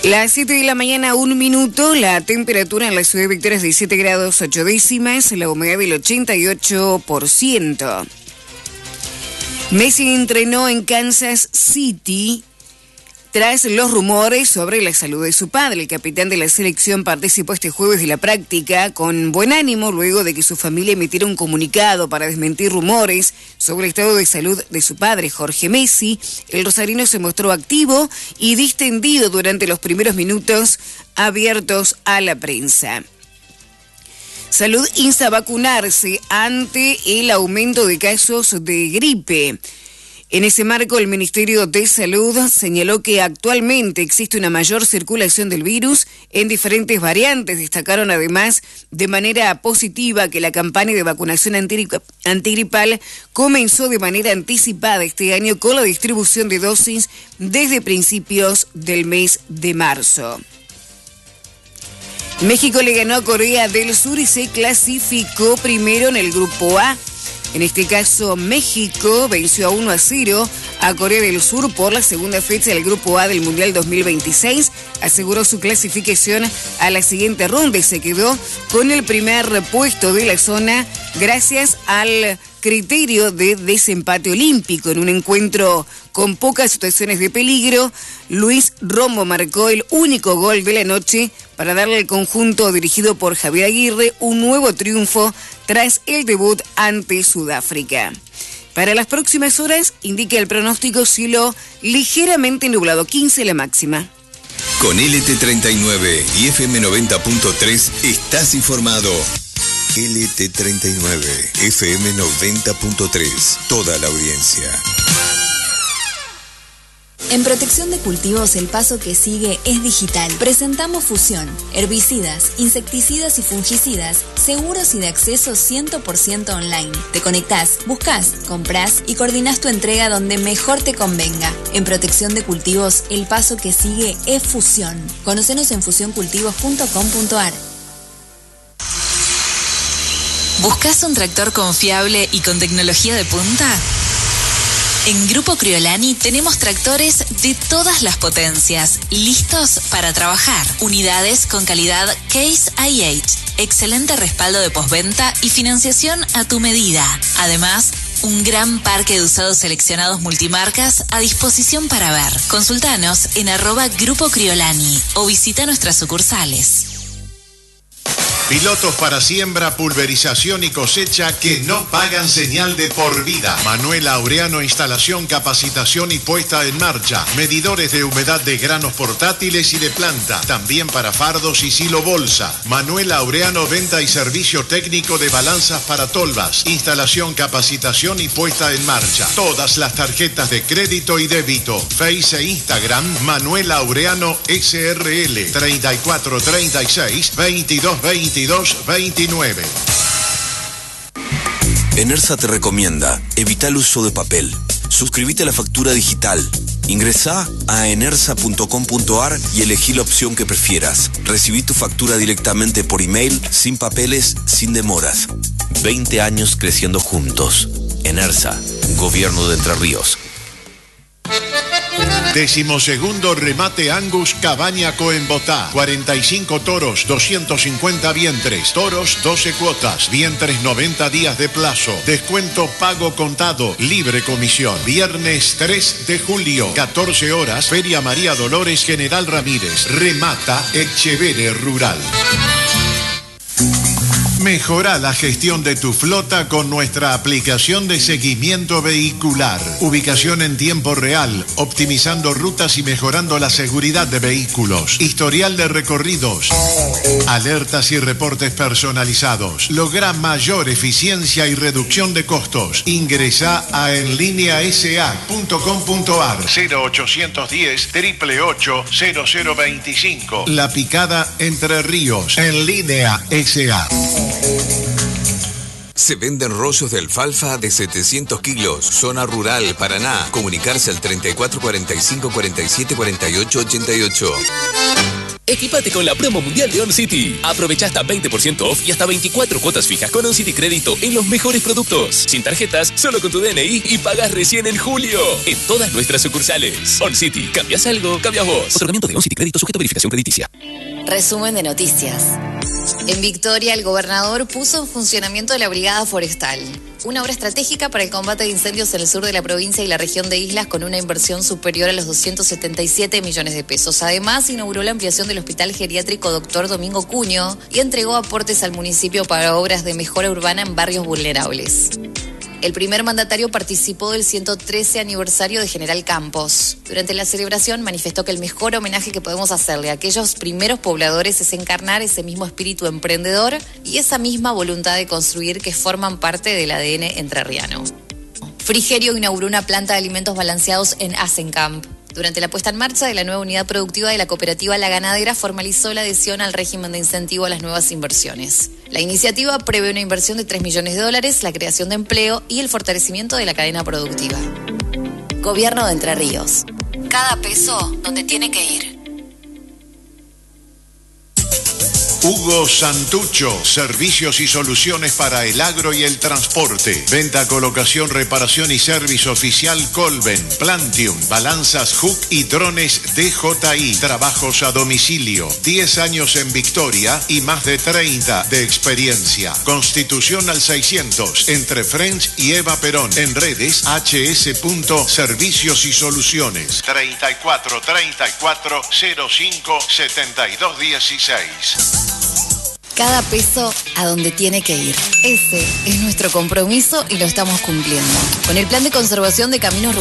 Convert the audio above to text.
Las 7 de la mañana, 1 minuto, la temperatura en la ciudad de Victoria es de 17 grados 8 décimas, la humedad del 88%. Messi entrenó en Kansas City tras los rumores sobre la salud de su padre. El capitán de la selección participó este jueves de la práctica con buen ánimo luego de que su familia emitiera un comunicado para desmentir rumores sobre el estado de salud de su padre, Jorge Messi. El rosarino se mostró activo y distendido durante los primeros minutos abiertos a la prensa. Salud insta a vacunarse ante el aumento de casos de gripe. En ese marco, el Ministerio de Salud señaló que actualmente existe una mayor circulación del virus en diferentes variantes. Destacaron además de manera positiva que la campaña de vacunación antigripal comenzó de manera anticipada este año con la distribución de dosis desde principios del mes de marzo. México le ganó a Corea del Sur y se clasificó primero en el Grupo A. En este caso, México venció a 1-0 a Corea del Sur por la segunda fecha del Grupo A del Mundial 2026. Aseguró su clasificación a la siguiente ronda y se quedó con el primer puesto de la zona gracias al criterio de desempate olímpico. En un encuentro con pocas situaciones de peligro, Luis Romo marcó el único gol de la noche para darle al conjunto dirigido por Javier Aguirre un nuevo triunfo tras el debut ante Sudáfrica. Para las próximas horas, indica el pronóstico cielo ligeramente nublado, 15 la máxima. Con LT39 y FM 90.3 estás informado. LT39, FM 90.3, toda la audiencia. En Protección de Cultivos el paso que sigue es digital. Presentamos Fusión, herbicidas, insecticidas y fungicidas, seguros y de acceso 100% online. Te conectás, buscas, comprás y coordinás tu entrega donde mejor te convenga. En Protección de Cultivos el paso que sigue es Fusión. Conocenos en fusioncultivos.com.ar. ¿Buscas un tractor confiable y con tecnología de punta? En Grupo Criolani tenemos tractores de todas las potencias, listos para trabajar. Unidades con calidad Case IH, excelente respaldo de postventa y financiación a tu medida. Además, un gran parque de usados seleccionados multimarcas a disposición para ver. Consultanos en @Grupo Criolani o visita nuestras sucursales. Pilotos para siembra, pulverización y cosecha que no pagan señal de por vida. Manuel Laureano, instalación, capacitación y puesta en marcha. Medidores de humedad de granos portátiles y de planta. También para fardos y silo bolsa. Manuel Laureano, venta y servicio técnico de balanzas para tolvas. Instalación, capacitación y puesta en marcha. Todas las tarjetas de crédito y débito. Face e Instagram, Manuel Laureano SRL, 3436 2220 2229. Enersa te recomienda, evita el uso de papel. Suscríbete a la factura digital. Ingresá a enersa.com.ar y elegí la opción que prefieras. Recibí tu factura directamente por email, sin papeles, sin demoras. 20 años creciendo juntos. Enersa, Gobierno de Entre Ríos. 12º remate Angus Cabaña Coenbotá. 45 toros, 250 vientres. Toros, 12 cuotas. Vientres, 90 días de plazo. Descuento pago contado. Libre comisión. Viernes 3 de julio, 14 horas. Feria María Dolores General Ramírez. Remata Etchevere Rural. Mejora la gestión de tu flota con nuestra aplicación de seguimiento vehicular. Ubicación en tiempo real, optimizando rutas y mejorando la seguridad de vehículos. Historial de recorridos. Alertas y reportes personalizados. Logra mayor eficiencia y reducción de costos. Ingresa a enlineasa.com.ar 0810 888 0025. La Picada Entre Ríos. En Línea SA. Se venden rollos de alfalfa de 700 kilos. Zona rural, Paraná. Comunicarse al 34 45 47 48 88. Equipate con la promo mundial de OnCity. Aprovecha hasta 20% off y hasta 24 cuotas fijas con OnCity Crédito en los mejores productos. Sin tarjetas, solo con tu DNI y pagas recién en julio. En todas nuestras sucursales. OnCity. ¿Cambias algo? Cambias vos. Otorgamiento de OnCity Crédito sujeto a verificación crediticia. Resumen de noticias. En Victoria, el gobernador puso en funcionamiento la Brigada Forestal, una obra estratégica para el combate de incendios en el sur de la provincia y la región de Islas con una inversión superior a los 277 millones de pesos. Además, inauguró la ampliación del Hospital Geriátrico Dr. Domingo Cuño y entregó aportes al municipio para obras de mejora urbana en barrios vulnerables. El primer mandatario participó del 113 aniversario de General Campos. Durante la celebración manifestó que el mejor homenaje que podemos hacerle a aquellos primeros pobladores es encarnar ese mismo espíritu emprendedor y esa misma voluntad de construir que forman parte del ADN entrerriano. Frigerio inauguró una planta de alimentos balanceados en Asencamp. Durante la puesta en marcha de la nueva unidad productiva de la cooperativa La Ganadera, formalizó la adhesión al régimen de incentivo a las nuevas inversiones. La iniciativa prevé una inversión de $3 millones, la creación de empleo y el fortalecimiento de la cadena productiva. Gobierno de Entre Ríos. Cada peso donde tiene que ir. Hugo Santucho, servicios y soluciones para el agro y el transporte. Venta, colocación, reparación y servicio oficial Colben, Plantium, balanzas Hook y drones DJI. Trabajos a domicilio. 10 años en Victoria y más de 30 de experiencia. Constitución al 600, entre French y Eva Perón. En redes hs.servicios y soluciones. 34 34 05 72 16. Cada peso a donde tiene que ir. Ese es nuestro compromiso y lo estamos cumpliendo. Con el plan de conservación de caminos